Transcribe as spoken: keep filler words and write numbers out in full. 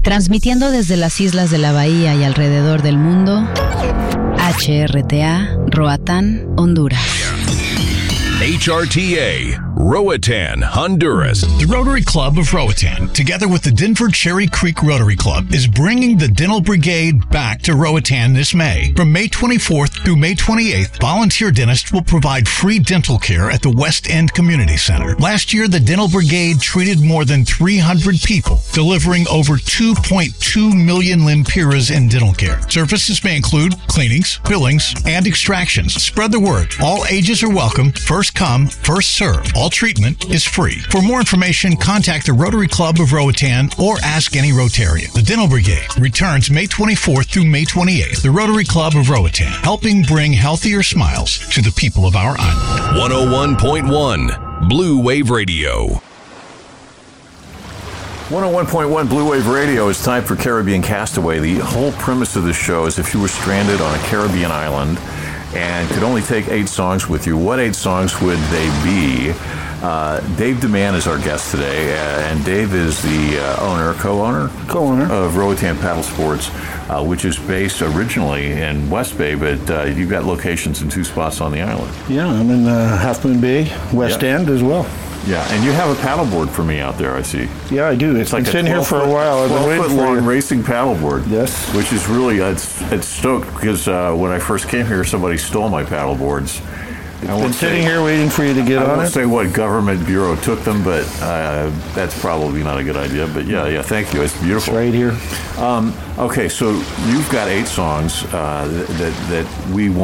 Transmitiendo desde las islas de la Bahía y alrededor del mundo, H R T A, Roatán, Honduras. H R T A, Roatan, Honduras. The Rotary Club of Roatan, together with the Denver Cherry Creek Rotary Club, is bringing the Dental Brigade back to Roatan this May. From May twenty-fourth through May twenty-eighth, volunteer dentists will provide free dental care at the West End Community Center. Last year, the Dental Brigade treated more than three hundred people, delivering over two point two million lempiras in dental care. Services may include cleanings, fillings, and extractions. Spread the word. All ages are welcome. First come, first serve. All treatment is free. For more information, contact the Rotary Club of Roatan or ask any Rotarian. The Dental Brigade returns May twenty-fourth through May twenty-eighth. The Rotary Club of Roatan, helping bring healthier smiles to the people of our island. one oh one point one Blue Wave Radio. one oh one point one Blue Wave Radio. It's time for Caribbean Castaway. The whole premise of this show is if you were stranded on a Caribbean island and could only take eight songs with you, what eight songs would they be? Uh, Dave DeMann is our guest today, uh, and Dave is the uh, owner, co-owner? Co-owner. Of Roatan Paddle Sports, uh, which is based originally in West Bay, but uh, you've got locations in two spots on the island. Yeah, I'm in uh, Half Moon Bay, West Yeah. End as well. Yeah, and you have a paddleboard for me out there, I see. Yeah, I do. It's, It's like been a sitting here for a twelve-foot while. I've been waiting twelve-foot for long you. racing paddleboard. Yes. Which is really, uh, it's, it's stoked because uh, when I first came here, somebody stole my paddleboards. I Been won't sitting say- here waiting for you to get I on won't it. say what government bureau took them, but uh, that's probably not a good idea. But yeah, yeah, thank you. It's It's beautiful. right here. Um, okay, so you've got eight songs uh, that, that, that we